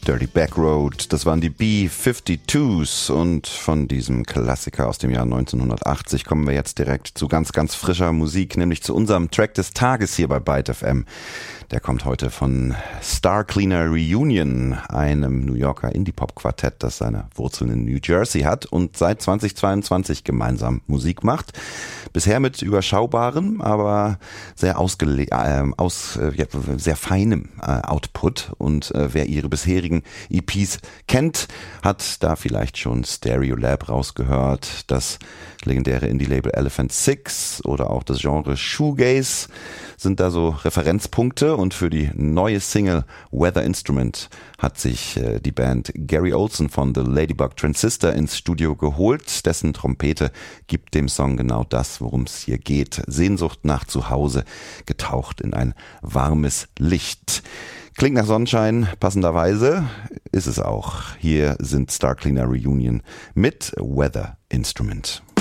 Dirty Backroad, das waren die B-52s und von diesem Klassiker aus dem Jahr 1980 kommen wir jetzt direkt zu ganz, ganz frischer Musik, nämlich zu unserem Track des Tages hier bei Byte FM. Der kommt heute von Star Cleaner Reunion, einem New Yorker Indie-Pop-Quartett, das seine Wurzeln in New Jersey hat und seit 2022 gemeinsam Musik macht. Bisher mit überschaubarem, aber sehr sehr feinem Output. Und wer ihre bisherigen EPs kennt, hat da vielleicht schon Stereolab rausgehört, das legendäre Indie-Label Elephant Six oder auch das Genre Shoegaze sind da so Referenzpunkte. Und für die neue Single Weather Instrument hat sich die Band Gary Olson von The Ladybug Transistor ins Studio geholt. Dessen Trompete gibt dem Song genau das, worum es hier geht. Sehnsucht nach Zuhause, getaucht in ein warmes Licht. Klingt nach Sonnenschein, passenderweise ist es auch. Hier sind Star Cleaner Reunion mit Weather Instrument.